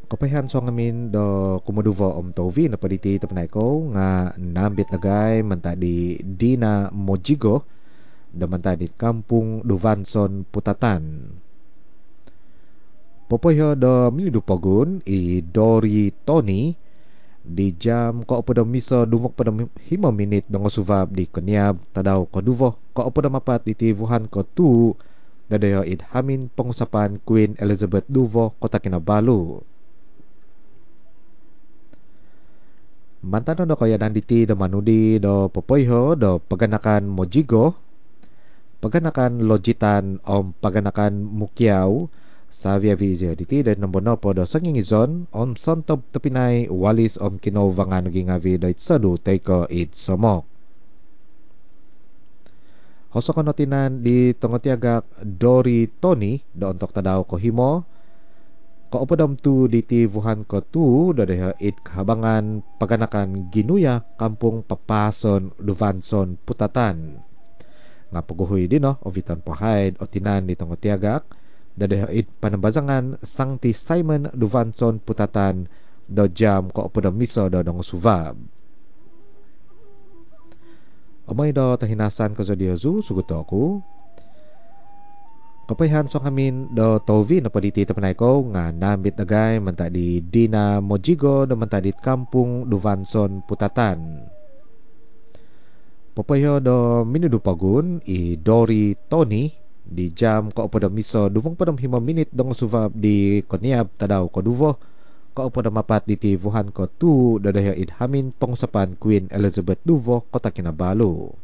Kapahihan so ngamin do kumuduvo Tovi na paliti tapanay ko nga nambit nagay manta di na Mojigo da manta di Kampung Duvanson Putatan. Popoyo do milidupagun i Dori Tony di jam ko opo da miso dumok pada 5 minit do ngosuvab di Koniab tadaw koduvo ko opo da mapat iti Wuhan ko tu dadayo idhamin pengusapan Queen Elizabeth Duvo Kota Kinabalu. Mantano do kaya nanditi do manudi do popoyho do paganakan Mojigo, paganakan Lojitan paganakan Mukiaw sa via vizio diti dan nambonopo do sangingizon sontob tepinay walis kinovangan gingavi do itsadu teko somok. Hosokonotinan di tongotiagak Dori Tony do untuk tadaw ko himo kaopadam tu di Wuhan ko tu dadaha kahabangan paganakan Ginuya Kampung Papason Duvanson Putatan. Nga paguhoy din ovitan pahaid o tinan di tongotiagak dadaha panambazangan Sancti Simon Duvanson Putatan do jam kaopadam miso do dong suvab. Omay do tahinasan ko sa diyazu suguto ako. Kapahihan so ngamin do Tovi na paliti tapanay ko nga nambit nagay manta di Dina Mojigo do manta di Kampung Duvanson Putatan. Papayo do minudupagun i Dori Tony di jam ko opo da miso 25 minit dong suvab di Koniab tadaw koduvo ko opo da mapat di Wuhan ko tu dadaya idhamin pengusapan Queen Elizabeth Duvo Kota Kinabalu.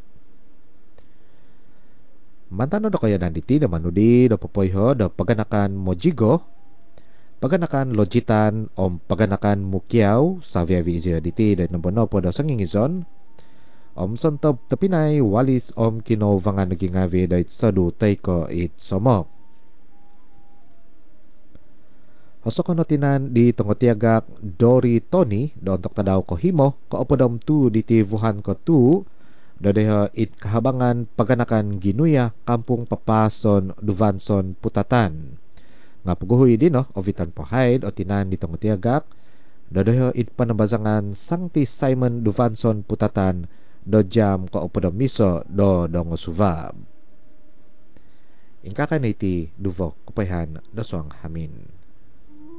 Mantano do kaya nanditi do manudi do popoyho do paganakan Mojigo, paganakan Lojitan paganakan Mukiaw sa via vizio diti dan nambonopo do sangingizon sontob tepinay walis kinovangan nagingavi do itsadu teko somok. Hosokonotinan di tongotiagak Dori Tony do untuk tadaw ko himo kaopodom tu diti Wuhan ko tu dadaha kahabangan paganakan Ginuya Kampung Papason Duvanson Putatan. Nga paguhoy din ovitan pahaid o tinan di tongotiagak dadaha panambazangan Sancti Simon Duvanson Putatan do jam ko opodom miso do dongo suvab. Ingkakan iti duvo kupayan do suang hamin.